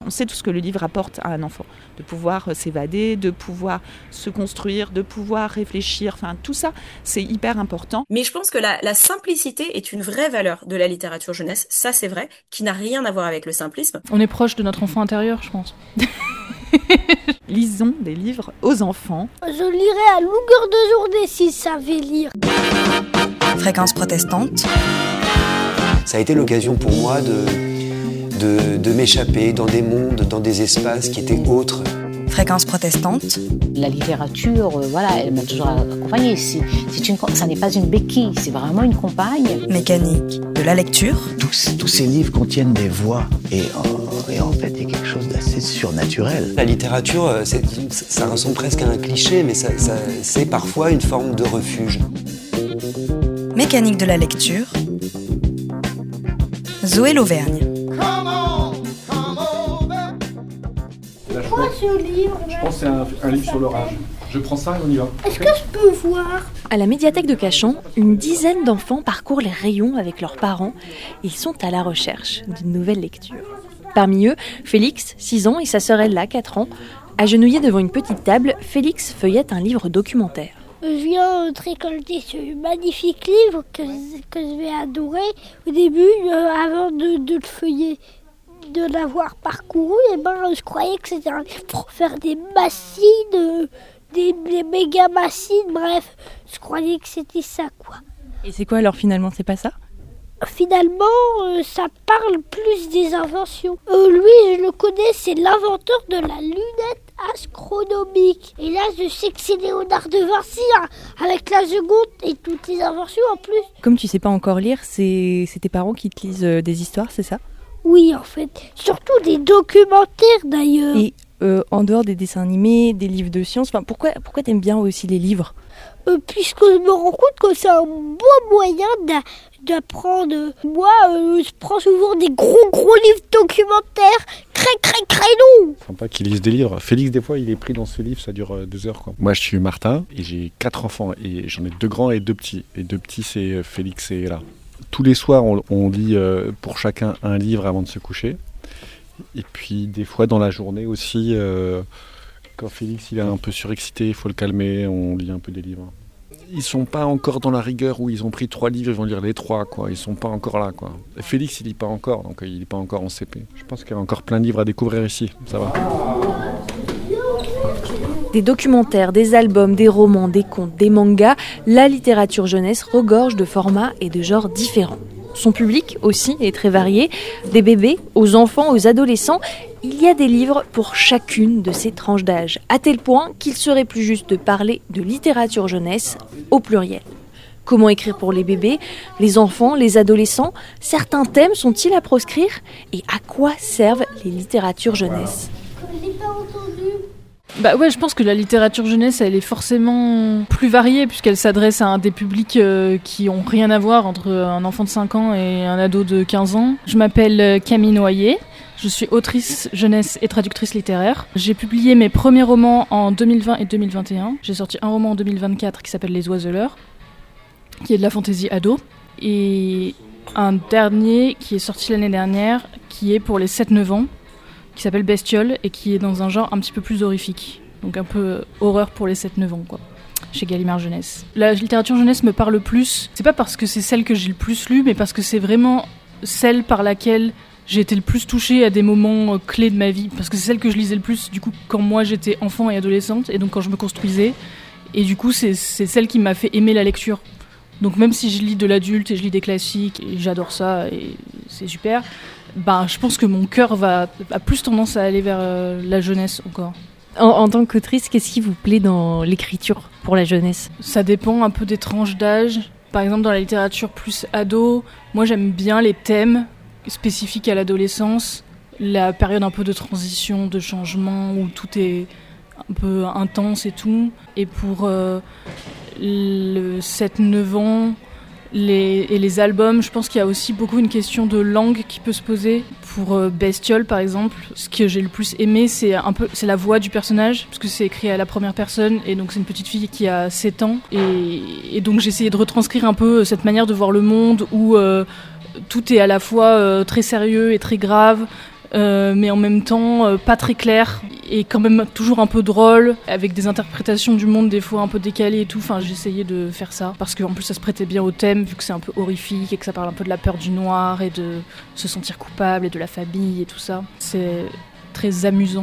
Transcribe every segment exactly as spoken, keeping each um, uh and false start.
on sait tout ce que le livre apporte à un enfant, de pouvoir s'évader, de pouvoir se construire, de pouvoir réfléchir, enfin tout ça, c'est hyper important. Mais je pense que la, la simplicité est une vraie valeur de la littérature jeunesse, ça c'est vrai, qui n'a rien à voir avec le simplisme. On est proche de notre enfant intérieur, je pense. Lisons des livres aux enfants. Je lirai à longueur de journée s'ils savaient lire. Fréquence protestante. Ça a été l'occasion pour moi de, de, de m'échapper dans des mondes, dans des espaces qui étaient autres. Fréquence protestante. La littérature, euh, voilà, elle m'a toujours accompagnée. C'est, c'est une, ça n'est pas une béquille, c'est vraiment une compagne. Mécanique de la lecture. Tous, tous ces livres contiennent des voix et, euh, et en fait, il y a quelque chose d'assez surnaturel. La littérature, c'est, ça ressemble presque à un cliché, mais ça, ça, c'est parfois une forme de refuge. Mécanique de la lecture. Zoé Lauvergne. Quoi ce livre? Je pense que c'est un, un livre sur l'orage. Je prends ça et on y va. Est-ce que je peux voir? À la médiathèque de Cachan, une dizaine d'enfants parcourent les rayons avec leurs parents. Ils sont à la recherche d'une nouvelle lecture. Parmi eux, Félix, six ans, et sa sœur Ella, quatre ans. Agenouillés devant une petite table, Félix feuillette un livre documentaire. Je viens de récolter ce magnifique livre que, que je vais adorer. Au début, euh, avant de, de le feuiller, de l'avoir parcouru, et ben, je croyais que c'était un livre pour faire des bassines, euh, des, des méga bassines, bref, je croyais que c'était ça, quoi. Et c'est quoi alors finalement, c'est pas ça? Finalement, euh, ça parle plus des inventions. Euh, lui, je le connais, c'est l'inventeur de la lunette astronomique. Et là, je sais que c'est Léonard de Vinci, hein, avec la seconde et toutes les inventions en plus. Comme tu sais pas encore lire, c'est, c'est tes parents qui te lisent euh, des histoires, c'est ça? Oui, en fait. Surtout des documentaires, d'ailleurs. Et euh, en dehors des dessins animés, des livres de science, enfin, pourquoi, pourquoi t'aimes bien aussi les livres? euh, Puisque je me rends compte que c'est un bon moyen d'a, d'apprendre. Moi, euh, je prends souvent des gros, gros livres documentaires, très, très, très longs. Sympa qu'ils lisent des livres. Félix, des fois, il est pris dans ce livre, ça dure euh, deux heures, quoi. Moi, je suis Martin et j'ai quatre enfants. Et j'en ai deux grands et deux petits. Et deux petits, c'est Félix et Ella. Tous les soirs, on, on lit euh, pour chacun un livre avant de se coucher. Et puis, des fois, dans la journée aussi, euh, quand Félix il est un peu surexcité, il faut le calmer, on lit un peu des livres. Ils sont pas encore dans la rigueur où ils ont pris trois livres, ils vont lire les trois, quoi. Ils sont pas encore là, quoi. Et Félix, il lit pas encore, donc il lit pas encore en C P. Je pense qu'il y a encore plein de livres à découvrir ici, ça va. Des documentaires, des albums, des romans, des contes, des mangas, la littérature jeunesse regorge de formats et de genres différents. Son public aussi est très varié, des bébés aux enfants, aux adolescents. Il y a des livres pour chacune de ces tranches d'âge, à tel point qu'il serait plus juste de parler de littérature jeunesse au pluriel. Comment écrire pour les bébés, les enfants, les adolescents? Certains thèmes sont-ils à proscrire? Et à quoi servent les littératures jeunesse? Je l'ai pas entendu. Bah ouais, je pense que la littérature jeunesse, elle est forcément plus variée puisqu'elle s'adresse à un des publics euh, qui ont rien à voir entre un enfant de cinq ans et un ado de quinze ans. Je m'appelle Camille Noyer, je suis autrice jeunesse et traductrice littéraire. J'ai publié mes premiers romans en deux mille vingt et deux mille vingt et un. J'ai sorti un roman en deux mille vingt-quatre qui s'appelle Les Oiseleurs, qui est de la fantaisie ado, et un dernier qui est sorti l'année dernière, qui est pour les sept neuf ans, qui s'appelle Bestiole et qui est dans un genre un petit peu plus horrifique. Donc un peu horreur pour les sept neuf ans, quoi, chez Gallimard Jeunesse. La littérature jeunesse me parle plus, c'est pas parce que c'est celle que j'ai le plus lue, mais parce que c'est vraiment celle par laquelle j'ai été le plus touchée à des moments euh, clés de ma vie. Parce que c'est celle que je lisais le plus, du coup, quand moi j'étais enfant et adolescente, et donc quand je me construisais. Et du coup, c'est, c'est celle qui m'a fait aimer la lecture. Donc même si je lis de l'adulte et je lis des classiques, et j'adore ça, et c'est super, bah, je pense que mon cœur va, a plus tendance à aller vers euh, la jeunesse encore. En, en tant qu'autrice, qu'est-ce qui vous plaît dans l'écriture pour la jeunesse? Ça dépend un peu des tranches d'âge. Par exemple, dans la littérature plus ado, moi j'aime bien les thèmes spécifiques à l'adolescence, la période un peu de transition, de changement, où tout est un peu intense et tout. Et pour euh, le sept neuf ans les, et les albums, je pense qu'il y a aussi beaucoup une question de langue qui peut se poser. Pour euh, Bestiole, par exemple, ce que j'ai le plus aimé, c'est un peu c'est la voix du personnage, parce que c'est écrit à la première personne, et donc c'est une petite fille qui a sept ans. Et, et donc j'ai essayé de retranscrire un peu cette manière de voir le monde, où euh, tout est à la fois euh, très sérieux et très grave. euh, mais en même temps euh, pas très clair, et quand même toujours un peu drôle, avec des interprétations du monde des fois un peu décalées et tout. Enfin, j'essayais de faire ça, parce qu'en plus ça se prêtait bien au thème, vu que c'est un peu horrifique et que ça parle un peu de la peur du noir et de se sentir coupable et de la famille et tout ça. C'est très amusant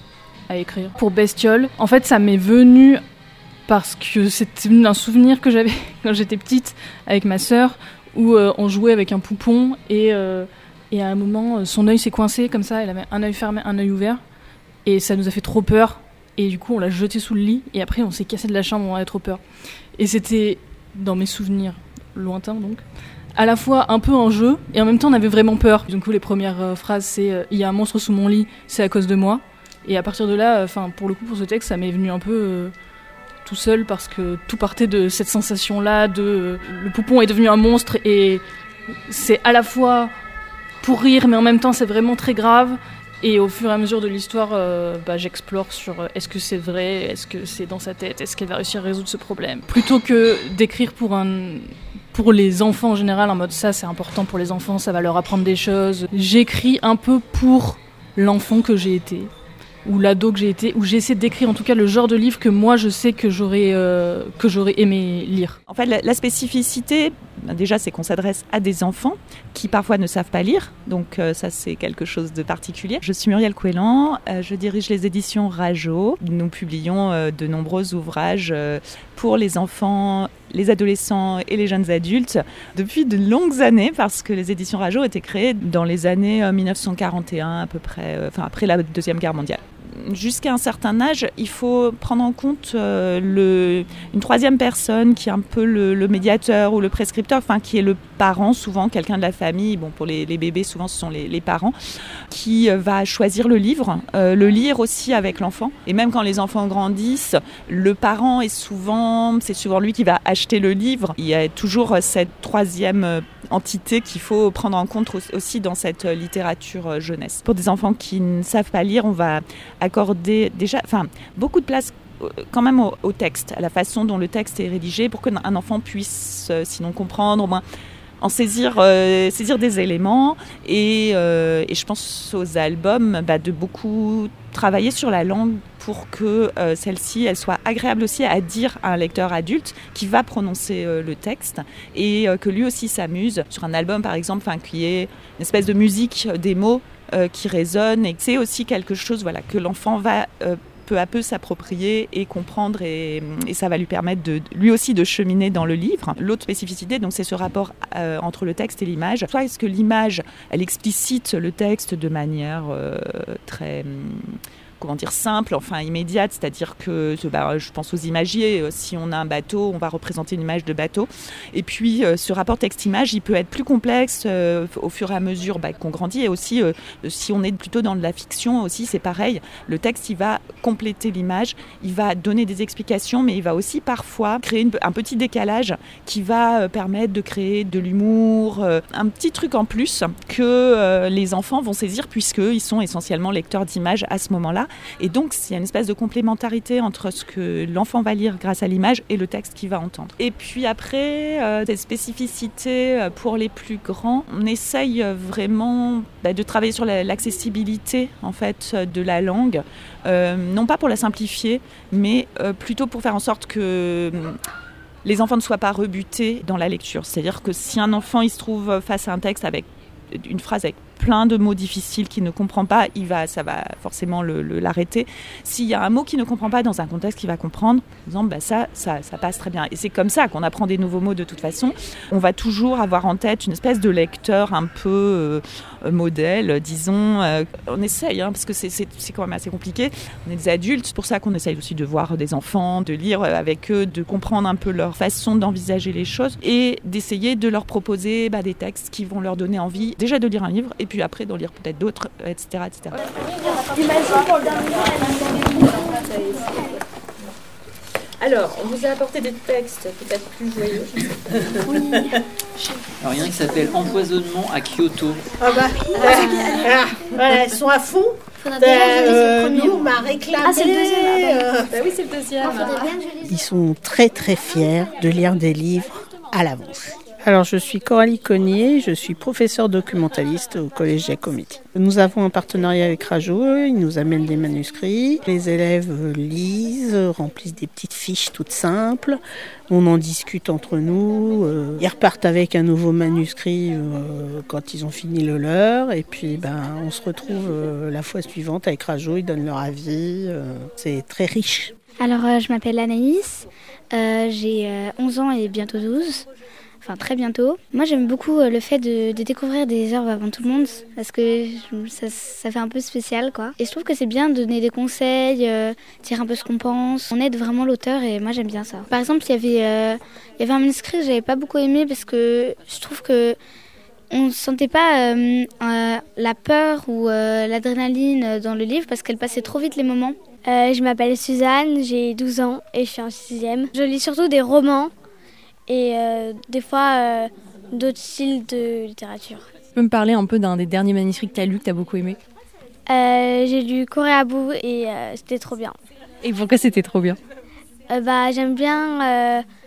à écrire. Pour Bestiole, en fait ça m'est venu parce que c'était un souvenir que j'avais quand j'étais petite avec ma sœur, où euh, on jouait avec un poupon et, euh, et à un moment son œil s'est coincé comme ça, elle avait un œil fermé, un œil ouvert, et ça nous a fait trop peur, et du coup on l'a jeté sous le lit, et après on s'est cassé de la chambre, on avait trop peur. Et c'était, dans mes souvenirs lointains donc, à la fois un peu un jeu, et en même temps on avait vraiment peur. Du coup les premières euh, phrases c'est euh, « il y a un monstre sous mon lit, c'est à cause de moi », et à partir de là, enfin euh, pour le coup pour ce texte ça m'est venu un peu... Euh, tout seul, parce que tout partait de cette sensation-là de euh, le poupon est devenu un monstre, et c'est à la fois pour rire, mais en même temps c'est vraiment très grave. Et au fur et à mesure de l'histoire, euh, bah, j'explore sur euh, est-ce que c'est vrai, est-ce que c'est dans sa tête, est-ce qu'elle va réussir à résoudre ce problème. Plutôt que d'écrire pour un... pour les enfants en général, en mode ça c'est important pour les enfants, ça va leur apprendre des choses. J'écris un peu pour l'enfant que j'ai été, ou l'ado que j'ai été, où j'essaie d'écrire en tout cas le genre de livre que moi je sais que j'aurais, euh, que j'aurais aimé lire. En fait, la, la spécificité, déjà, c'est qu'on s'adresse à des enfants qui parfois ne savent pas lire, donc euh, ça c'est quelque chose de particulier. Je suis Muriel Couélan, euh, je dirige les éditions Rajo. Nous publions euh, de nombreux ouvrages euh, pour les enfants, les adolescents et les jeunes adultes depuis de longues années, parce que les éditions Rajo ont été créées dans les années euh, dix-neuf cent quarante et un à peu près, euh, enfin après la Deuxième Guerre mondiale. Jusqu'à un certain âge, il faut prendre en compte euh, le, une troisième personne qui est un peu le, le médiateur ou le prescripteur, enfin qui est le parent, souvent quelqu'un de la famille. Bon, pour les, les bébés, souvent ce sont les, les parents, qui euh, va choisir le livre, euh, le lire aussi avec l'enfant. Et même quand les enfants grandissent, le parent est souvent, c'est souvent lui qui va acheter le livre. Il y a toujours cette troisième euh, entité qu'il faut prendre en compte aussi dans cette littérature euh, jeunesse. Pour des enfants qui ne savent pas lire, on va accorder déjà, enfin, beaucoup de place quand même au, au texte, à la façon dont le texte est rédigé, pour qu'un enfant puisse, euh, sinon comprendre, au moins en saisir, euh, saisir des éléments. Et, euh, et je pense aux albums, bah, de beaucoup travailler sur la langue pour que euh, celle-ci, elle soit agréable aussi à dire à un lecteur adulte qui va prononcer euh, le texte, et euh, que lui aussi s'amuse. Sur un album, par exemple, qu'il y ait une espèce de musique des mots euh, qui résonne, et c'est aussi quelque chose, voilà, que l'enfant va euh, peu à peu s'approprier et comprendre, et, et ça va lui permettre de, lui aussi de cheminer dans le livre. L'autre spécificité, donc, c'est ce rapport euh, entre le texte et l'image. Soit est-ce que l'image, elle explicite le texte de manière euh, très... comment dire, simple, enfin immédiate, c'est-à-dire que bah, je pense aux imagiers, si on a un bateau, on va représenter une image de bateau. Et puis euh, ce rapport texte-image, il peut être plus complexe euh, au fur et à mesure bah, qu'on grandit, et aussi euh, si on est plutôt dans de la fiction aussi, c'est pareil. Le texte, il va compléter l'image, il va donner des explications, mais il va aussi parfois créer une, un petit décalage qui va euh, permettre de créer de l'humour, euh, un petit truc en plus que euh, les enfants vont saisir, puisqu'ils sont essentiellement lecteurs d'images à ce moment-là. Et donc, il y a une espèce de complémentarité entre ce que l'enfant va lire grâce à l'image et le texte qu'il va entendre. Et puis après, euh, des spécificités pour les plus grands, on essaye vraiment bah, de travailler sur la, l'accessibilité en fait, de la langue, euh, non pas pour la simplifier, mais euh, plutôt pour faire en sorte que les enfants ne soient pas rebutés dans la lecture. C'est-à-dire que si un enfant il se trouve face à un texte avec une phrase avec plein de mots difficiles qu'il ne comprend pas, il va, ça va forcément le, le, l'arrêter. S'il y a un mot qu'il ne comprend pas dans un contexte qu'il va comprendre, par exemple, bah ça, ça, ça passe très bien. Et c'est comme ça qu'on apprend des nouveaux mots de toute façon. On va toujours avoir en tête une espèce de lecteur un peu euh, modèle, disons. Euh, on essaye, hein, parce que c'est, c'est, c'est quand même assez compliqué. On est des adultes, c'est pour ça qu'on essaye aussi de voir des enfants, de lire avec eux, de comprendre un peu leur façon d'envisager les choses, et d'essayer de leur proposer bah, des textes qui vont leur donner envie déjà de lire un livre, et puis après d'en lire peut-être d'autres, et cetera, et cetera. Alors, on vous a apporté des textes peut-être plus joyeux. Oui. Alors, il y en a qui s'appelle Empoisonnement à Kyoto. Ah bah, ah, voilà, elles sont à fond. Ben, euh, nous, on m'a réclamé. Ah, c'est le deuxième. Euh... Bah oui, c'est le deuxième. Ils sont très très fiers de lire des livres à l'avance. Alors, je suis Coralie Cognier, je suis professeure documentaliste au Collège Giacometti. Nous avons un partenariat avec Rajo, ils nous amènent des manuscrits. Les élèves lisent, remplissent des petites fiches toutes simples. On en discute entre nous. Ils repartent avec un nouveau manuscrit quand ils ont fini le leur. Et puis, ben, on se retrouve la fois suivante avec Rajo, ils donnent leur avis. C'est très riche. Alors, euh, je m'appelle Anaïs, euh, j'ai euh, onze ans et bientôt douze. Enfin, très bientôt. Moi, j'aime beaucoup euh, le fait de, de découvrir des œuvres avant tout le monde, parce que je, ça, ça fait un peu spécial, quoi. Et je trouve que c'est bien de donner des conseils, euh, dire un peu ce qu'on pense. On aide vraiment l'auteur et moi, j'aime bien ça. Par exemple, il y avait, euh, il y avait un manuscrit que j'avais pas beaucoup aimé parce que je trouve que on ne sentait pas euh, euh, la peur ou euh, l'adrénaline dans le livre parce qu'elle passait trop vite les moments. Euh, je m'appelle Suzanne, j'ai douze ans et je suis en sixième. Je lis surtout des romans et euh, des fois euh, d'autres styles de littérature. Tu peux me parler un peu d'un des derniers manuscrits que tu as lu, que tu as beaucoup aimé? euh, J'ai lu Koreabou et euh, c'était trop bien. Et pourquoi c'était trop bien? euh, bah, J'aime bien... Euh,